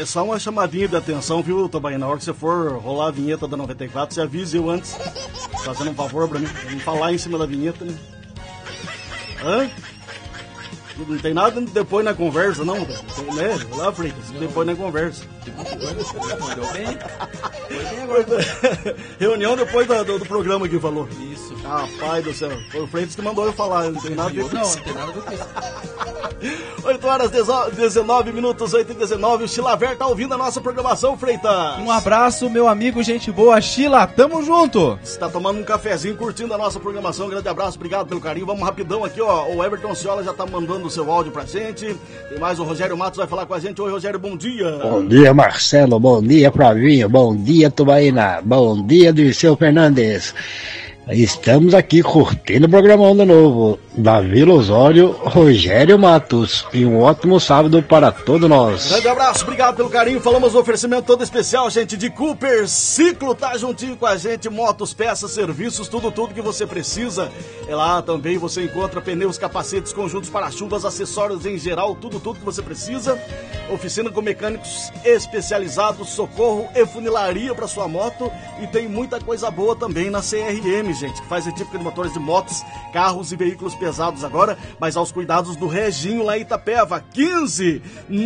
só uma chamadinha de atenção, viu, Tobaí? Na hora que você for rolar a vinheta da 94, você avise eu antes. Fazendo um favor pra mim. Pra não falar em cima da vinheta, né? Hã? Não tem nada depois na conversa, não, né? Lá, Freitas, depois na conversa. Mandou bem? Foi bem agora. Reunião depois do programa que falou. Isso. Rapaz do céu, foi o Freitas que mandou eu falar, não tem nada a ver com isso. Não tem nada a ver com isso. 8 horas 19 minutos, 8h19, o Chilaver tá ouvindo a nossa programação, Freitas. Um abraço, meu amigo, gente boa, Chila, tamo junto. Você tá tomando um cafezinho, curtindo a nossa programação, um grande abraço, obrigado pelo carinho. Vamos rapidão aqui, ó, o Everton Ciola já tá mandando o seu áudio pra gente. Tem mais o Rogério Matos, vai falar com a gente. Oi, Rogério, bom dia. Bom dia, Marcelo, bom dia, Flavinho, bom dia, Tubaína, bom dia, Dirceu Fernandes. Estamos aqui curtindo o programão de novo, da Vila Osório, Rogério Matos, e um ótimo sábado para todos nós. Grande abraço, obrigado pelo carinho, falamos do oferecimento todo especial, gente, de Cooper Ciclo, tá juntinho com a gente, motos, peças, serviços, tudo que você precisa. É lá também você encontra pneus, capacetes, conjuntos, para-chuvas, acessórios em geral, tudo que você precisa. Oficina com mecânicos especializados, socorro e funilaria para sua moto, e tem muita coisa boa também na CRM, gente, que faz retífica de motores de motos, carros e veículos pesados agora, mas aos cuidados do Reginho lá em Itapeva, 15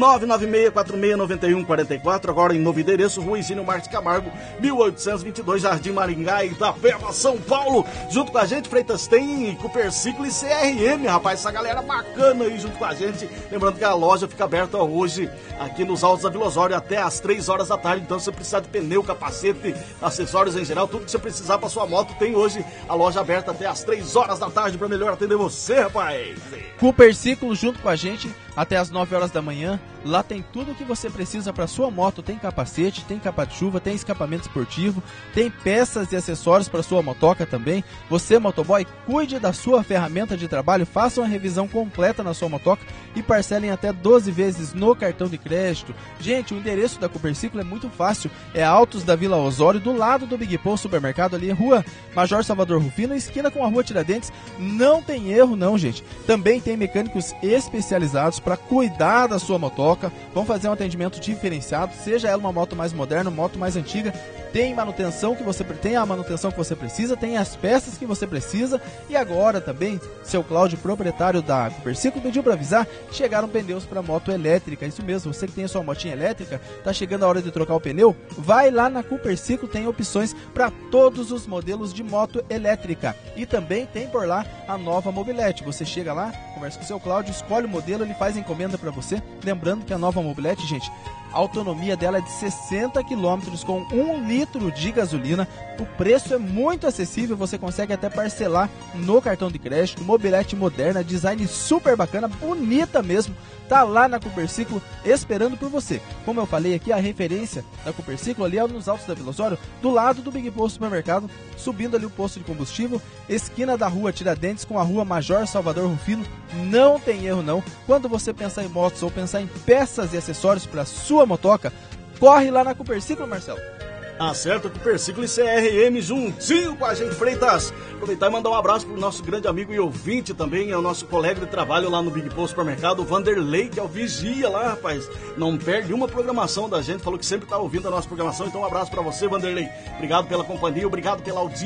996469144, agora em novo endereço, Rua Higínio Marques Camargo, 1822, Jardim Maringá, Itapeva, São Paulo. Junto com a gente, Freitas, tem Cooper Ciclo e CRM, rapaz, essa galera bacana aí junto com a gente. Lembrando que a loja fica aberta hoje aqui nos Altos da Vila Osório até às 3 horas da tarde, então se você precisar de pneu, capacete, acessórios em geral, tudo que você precisar para sua moto, tem hoje a loja aberta até às 3 horas da tarde para melhor atender você, rapaz. Cooper Ciclo junto com a gente até às 9 horas da manhã. Lá tem tudo o que você precisa para sua moto. Tem capacete, tem capa de chuva, tem escapamento esportivo, tem peças e acessórios para sua motoca também. Você, motoboy, cuide da sua ferramenta de trabalho, faça uma revisão completa na sua motoca e parcelem até 12 vezes no cartão de crédito. Gente, o endereço da Cooper Ciclo é muito fácil. É Altos da Vila Osório, do lado do Big Paul Supermercado, ali Rua Major Salvador Rufino, esquina com a Rua Tiradentes. Não tem erro não, gente. Também tem mecânicos especializados para cuidar da sua motoca. Vão fazer um atendimento diferenciado, seja ela uma moto mais moderna, moto mais antiga. Tem manutenção que você tem a manutenção que você precisa, tem as peças que você precisa. E agora também, seu Cláudio, proprietário da Cooper Ciclo, pediu para avisar que chegaram pneus para moto elétrica. Isso mesmo, você que tem a sua motinha elétrica, tá chegando a hora de trocar o pneu, vai lá na Cooper Ciclo, tem opções para todos os modelos de moto elétrica. E também tem por lá a nova mobilete. Você chega lá, conversa com o seu Cláudio, escolhe o modelo, ele faz encomenda para você. Lembrando que a nova mobilete, gente, a autonomia dela é de 60 km com 1 litro de gasolina. O preço é muito acessível, você consegue até parcelar no cartão de crédito. Mobilete moderna, design super bacana, bonita mesmo. Tá lá na Cooper Ciclo esperando por você. Como eu falei aqui, a referência da Cooper Ciclo ali é nos Altos da Vila Osório, do lado do Big Paul Supermercado, subindo ali o posto de combustível, esquina da Rua Tiradentes com a Rua Major Salvador Rufino. Não tem erro não. Quando você pensar em motos ou pensar em peças e acessórios para sua motoca, corre lá na Cooper Ciclo, Marcelo. Acerta com o Cooper Ciclo e CRM juntinho com a gente, Freitas. Aproveitar e mandar um abraço pro nosso grande amigo e ouvinte também, é o nosso colega de trabalho lá no Big Paul Supermercado, o Vanderlei, que é o vigia lá, rapaz. Não perde uma programação da gente, falou que sempre tá ouvindo a nossa programação, então um abraço pra você, Vanderlei. Obrigado pela companhia, obrigado pela audiência.